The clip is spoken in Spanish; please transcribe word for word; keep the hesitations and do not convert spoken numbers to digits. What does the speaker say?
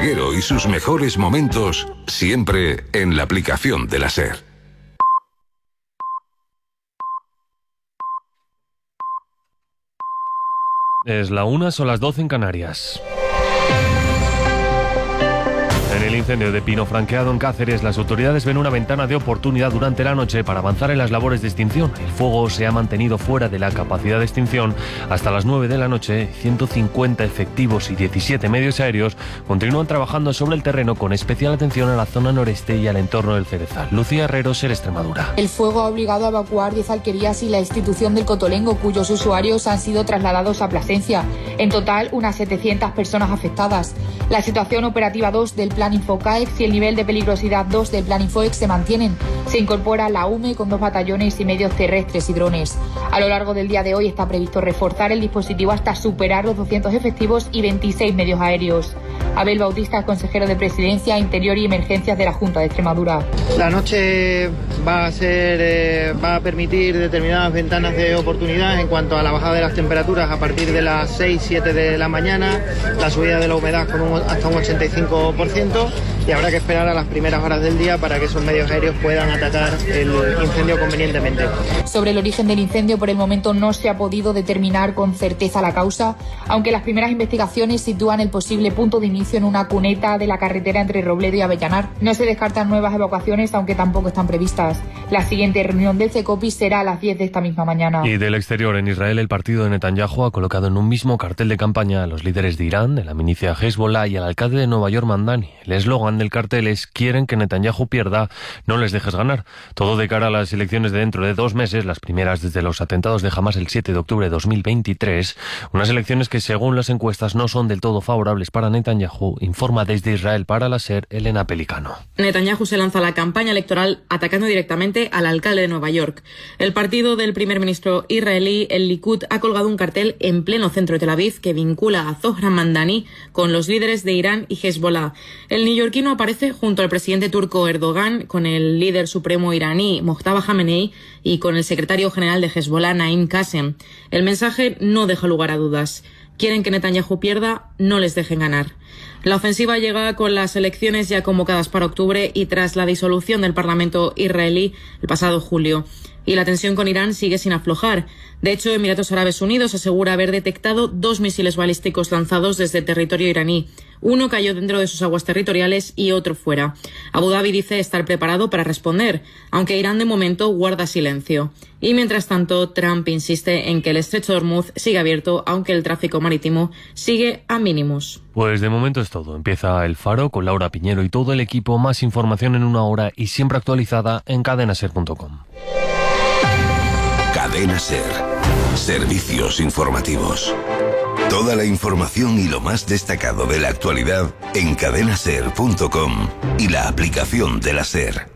Reguero y sus mejores momentos siempre en la aplicación de la SER. Es la una, son las doce en Canarias. En el incendio de Pino Franqueado en Cáceres, las autoridades ven una ventana de oportunidad durante la noche para avanzar en las labores de extinción. El fuego se ha mantenido fuera de la capacidad de extinción hasta las nueve de la noche. ciento cincuenta efectivos y diecisiete medios aéreos continúan trabajando sobre el terreno con especial atención a la zona noreste y al entorno del Cerezal. Lucía Herrero, SER Extremadura. El fuego ha obligado a evacuar diez alquerías y la institución del Cotolengo, cuyos usuarios han sido trasladados a Plasencia. En total, unas setecientas personas afectadas. La situación operativa dos del Plan Infocaex y el nivel de peligrosidad dos del Plan Infoex se mantienen. Se incorpora la U M E con dos batallones y medios terrestres y drones. A lo largo del día de hoy está previsto reforzar el dispositivo hasta superar los doscientos efectivos y veintiséis medios aéreos. Abel Bautista, consejero de Presidencia, Interior y Emergencias de la Junta de Extremadura. La noche va a ser, eh, va a permitir determinadas ventanas de oportunidad en cuanto a la bajada de las temperaturas a partir de las seis, siete de la mañana, la subida de la humedad con un, hasta un ochenta y cinco por ciento, y habrá que esperar a las primeras horas del día para que esos medios aéreos puedan atacar el incendio convenientemente. Sobre el origen del incendio, por el momento no se ha podido determinar con certeza la causa, aunque las primeras investigaciones sitúan el posible punto de inicio en una cuneta de la carretera entre Robledo y Avellanar. No se descartan nuevas evacuaciones, aunque tampoco están previstas. La siguiente reunión del CECOPI será a las diez de esta misma mañana. Y del exterior, en Israel, el partido de Netanyahu ha colocado en un mismo cartel de campaña a los líderes de Irán, de la milicia Hezbollah y al alcalde de Nueva York, Mamdani. El eslogan del cartel es: quieren que Netanyahu pierda, no les dejes ganar. Todo de cara a las elecciones de dentro de dos meses, las primeras desde los atentados de Hamas el siete de octubre de dos mil veintitrés. Unas elecciones que, según las encuestas, no son del todo favorables para Netanyahu, informa desde Israel para la SER Elena Pelicano. Netanyahu se lanza a la campaña electoral atacando directamente al alcalde de Nueva York. El partido del primer ministro israelí, el Likud, ha colgado un cartel en pleno centro de Tel Aviv que vincula a Zohran Mamdani con los líderes de Irán y Hezbollah. El neoyorquino aparece junto al presidente turco Erdogan, con el líder supremo iraní Mojtaba Khamenei y con el secretario general de Hezbollah Naim Qassem. El mensaje no deja lugar a dudas. Quieren que Netanyahu pierda, no les dejen ganar. La ofensiva llega con las elecciones ya convocadas para octubre y tras la disolución del Parlamento israelí el pasado julio. Y la tensión con Irán sigue sin aflojar. De hecho, Emiratos Árabes Unidos asegura haber detectado dos misiles balísticos lanzados desde territorio iraní. Uno cayó dentro de sus aguas territoriales y otro fuera. Abu Dhabi dice estar preparado para responder, aunque Irán de momento guarda silencio. Y mientras tanto, Trump insiste en que el estrecho de Hormuz sigue abierto, aunque el tráfico marítimo sigue a mínimos. Pues de momento es todo. Empieza El Faro con Laura Piñero y todo el equipo. Más información en una hora y siempre actualizada en cadena ser punto com. Cadena SER. Servicios informativos. Toda la información y lo más destacado de la actualidad en cadena ser punto com y la aplicación de la SER.